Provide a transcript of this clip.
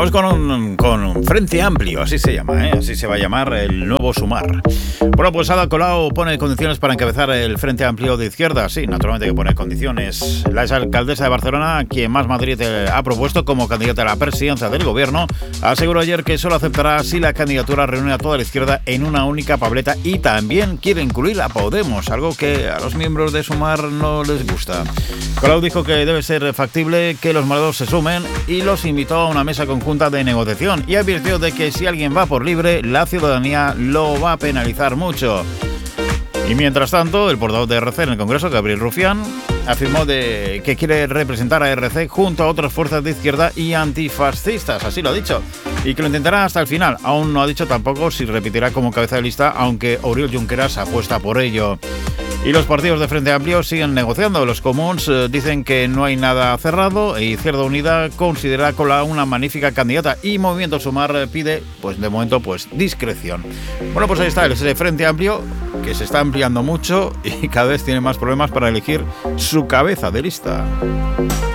Vamos con un Frente Amplio, así se llama, así se va a llamar el nuevo Sumar. Bueno, pues Ada Colau pone condiciones para encabezar el Frente Amplio de izquierda. Sí, naturalmente que pone condiciones. La exalcaldesa de Barcelona, quien Más Madrid ha propuesto como candidata a la presidencia del gobierno, aseguró ayer que solo aceptará si la candidatura reúne a toda la izquierda en una única papeleta y también quiere incluir a Podemos, algo que a los miembros de Sumar no les gusta. Colau dijo que debe ser factible que los malados se sumen y los invitó a una mesa conjunta de negociación y advirtió de que si alguien va por libre, la ciudadanía lo va a penalizar mucho. Y mientras tanto, el portavoz de RC en el Congreso, Gabriel Rufián, afirmó que quiere representar a RC junto a otras fuerzas de izquierda y antifascistas, así lo ha dicho, y que lo intentará hasta el final. Aún no ha dicho tampoco si repetirá como cabeza de lista, aunque Oriol Junqueras apuesta por ello. Y los partidos de Frente Amplio siguen negociando. Los comuns dicen que no hay nada cerrado e Izquierda Unida considera a Colau una magnífica candidata y Movimiento Sumar pide, pues de momento, pues discreción. Bueno, pues ahí está ese Frente Amplio que se está ampliando mucho y cada vez tiene más problemas para elegir su cabeza de lista.